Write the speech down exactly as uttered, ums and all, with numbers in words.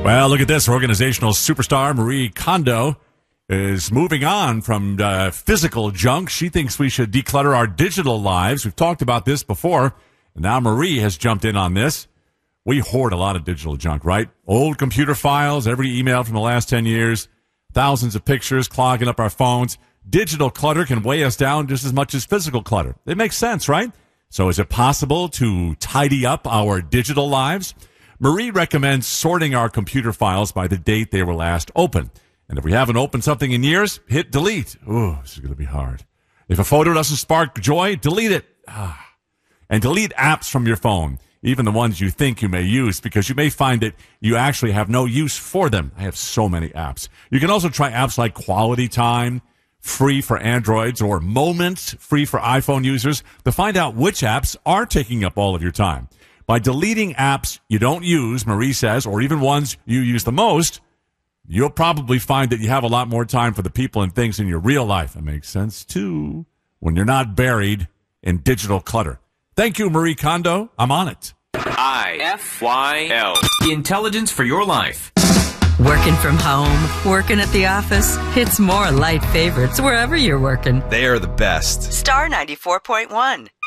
Well, look at this. Organizational superstar Marie Kondo is moving on from uh, physical junk. She thinks we should declutter our digital lives. We've talked about this before, and now Marie has jumped in on this. We hoard a lot of digital junk, right? Old computer files, every email from the last ten years, thousands of pictures clogging up our phones. Digital clutter can weigh us down just as much as physical clutter. It makes sense, right? So is it possible to tidy up our digital lives? Marie recommends sorting our computer files by the date they were last opened. And if we haven't opened something in years, hit delete. Ooh, this is going to be hard. If a photo doesn't spark joy, delete it. Ah. And delete apps from your phone, even the ones you think you may use, because you may find that you actually have no use for them. I have so many apps. You can also try apps like Quality Time, free for Androids, or Moments, free for iPhone users, to find out which apps are taking up all of your time. By deleting apps you don't use, Marie says, or even ones you use the most, you'll probably find that you have a lot more time for the people and things in your real life. That makes sense, too, when you're not buried in digital clutter. Thank you, Marie Kondo. I'm on it. I F Y L. Intelligence for your life. Working from home, working at the office. It's more light favorites wherever you're working. They are the best. Star ninety-four point one.